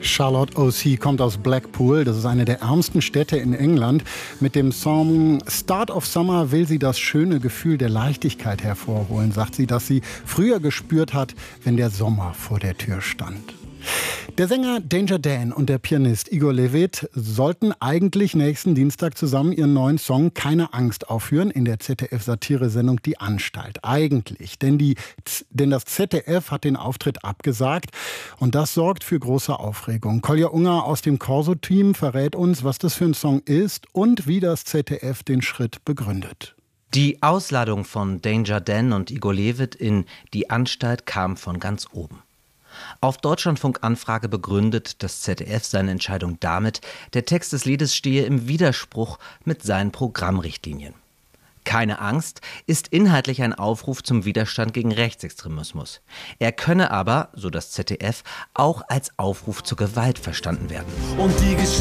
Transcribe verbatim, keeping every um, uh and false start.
Charlotte O'C kommt aus Blackpool, das ist eine der ärmsten Städte in England. Mit dem Song Start of Summer will sie das schöne Gefühl der Leichtigkeit hervorholen, sagt sie, dass sie früher gespürt hat, wenn der Sommer vor der Tür stand. Der Sänger Danger Dan und der Pianist Igor Levit sollten eigentlich nächsten Dienstag zusammen ihren neuen Song Keine Angst aufführen in der Z D F-Satiresendung Die Anstalt. Eigentlich, denn, die, denn das Z D F hat den Auftritt abgesagt und das sorgt für große Aufregung. Kolja Unger aus dem Corso-Team verrät uns, was das für ein Song ist und wie das Z D F den Schritt begründet. Die Ausladung von Danger Dan und Igor Levit in Die Anstalt kam von ganz oben. Auf Deutschlandfunk-Anfrage begründet das Z D F seine Entscheidung damit, der Text des Liedes stehe im Widerspruch mit seinen Programmrichtlinien. Keine Angst ist inhaltlich ein Aufruf zum Widerstand gegen Rechtsextremismus. Er könne aber, so das Z D F, auch als Aufruf zur Gewalt verstanden werden. Und die